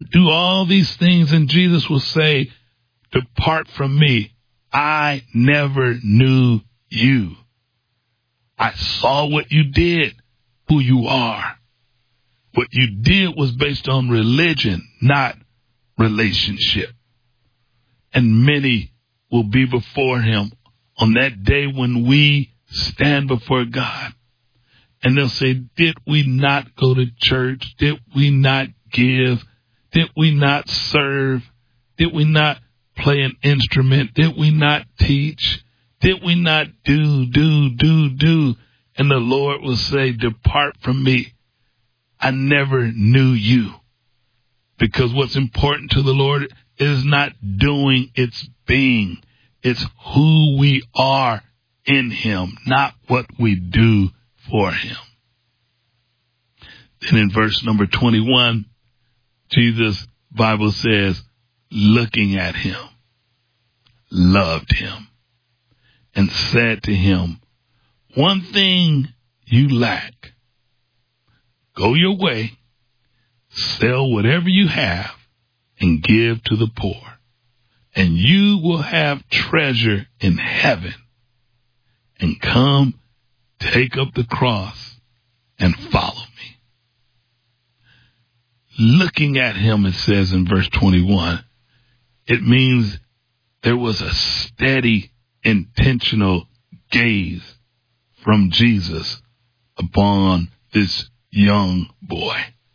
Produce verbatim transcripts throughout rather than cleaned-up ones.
do all these things, and Jesus will say, depart from me. I never knew you. I saw what you did, who you are. What you did was based on religion, not relationship. And many will be before him on that day when we stand before God. And they'll say, did we not go to church? Did we not give? Did we not serve? Did we not play an instrument? Did we not teach? Did we not do, do, do, do? And the Lord will say, depart from me. I never knew you. Because what's important to the Lord is not doing, it's being. It's who we are in him, not what we do for him. Then in verse number twenty-one, Jesus, Bible says, looking at him, loved him, and said to him, one thing you lack. Go your way, sell whatever you have, and give to the poor, and you will have treasure in heaven. And come, take up the cross, and follow me. Looking at him, it says in verse twenty-one, it means there was a steady, intentional gaze from Jesus upon this young boy.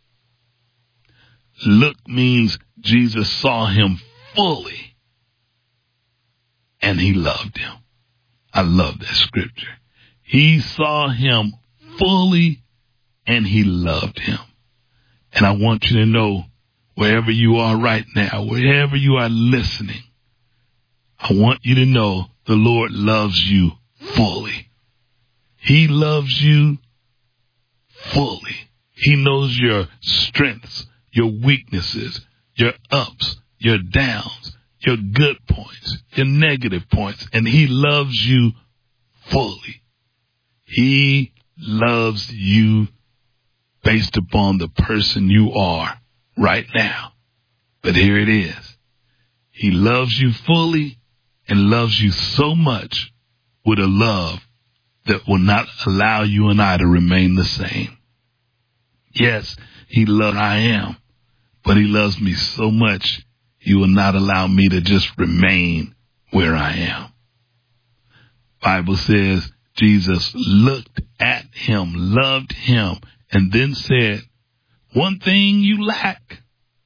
Look means Jesus saw him fully, and he loved him. I love that scripture. He saw him fully, and he loved him. And I want you to know, wherever you are right now, wherever you are listening, I want you to know the Lord loves you fully. He loves you fully. He knows your strengths, your weaknesses, your ups, your downs, your good points, your negative points, and he loves you fully. He loves you based upon the person you are right now. But here it is. He loves you fully and loves you so much with a love that will not allow you and I to remain the same. Yes, he loves I am, but he loves me so much he will not allow me to just remain where I am. Bible says Jesus looked at him, loved him, and then said, one thing you lack.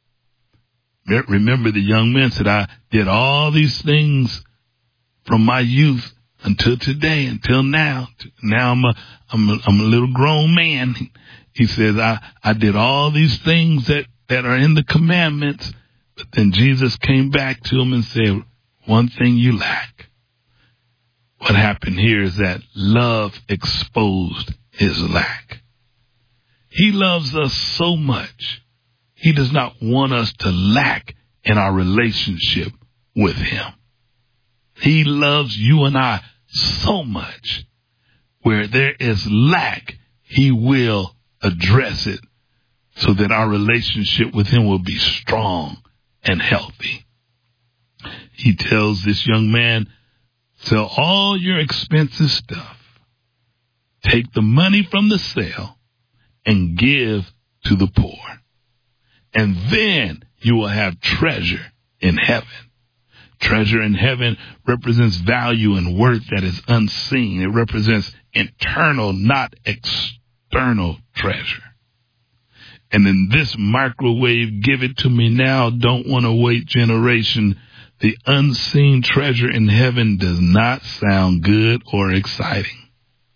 Remember, the young man said, I did all these things from my youth until today, until now. Now I'm a, I'm a, I'm a little grown man. He says, I, I did all these things that, that are in the commandments. But then Jesus came back to him and said, one thing you lack. What happened here is that love exposed his lack. He loves us so much. He does not want us to lack in our relationship with him. He loves you and I so much. Where there is lack, he will address it so that our relationship with him will be strong and healthy. He tells this young man, sell all your expensive stuff, take the money from the sale, and give to the poor. And then you will have treasure in heaven. Treasure in heaven represents value and worth that is unseen. It represents internal, not external treasure. And in this microwave, give it to me now, don't want to wait generation, the unseen treasure in heaven does not sound good or exciting.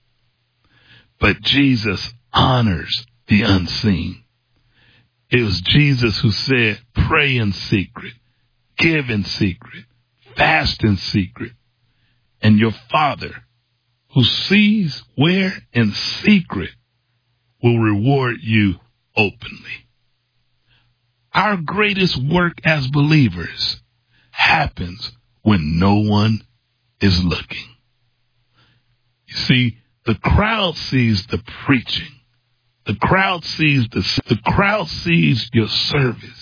But Jesus honors the unseen. It was Jesus who said, pray in secret, give in secret, fast in secret. And your Father, who sees where in secret, will reward you openly. Our greatest work as believers happens when no one is looking. You see, the crowd sees the preaching. The crowd sees the, the crowd sees your service.